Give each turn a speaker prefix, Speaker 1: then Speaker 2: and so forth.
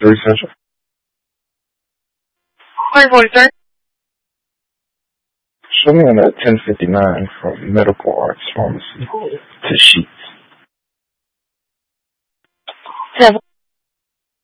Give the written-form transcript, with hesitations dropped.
Speaker 1: 3 Central.
Speaker 2: 343.
Speaker 1: Show me on that 1059 from Medical Arts Pharmacy to Sheets.
Speaker 2: 10.